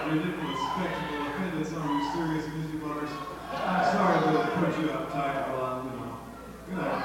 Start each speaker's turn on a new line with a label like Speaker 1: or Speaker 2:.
Speaker 1: ridiculous spectacle attended some mysterious music bars. I'm sorry to put you uptight while I'm,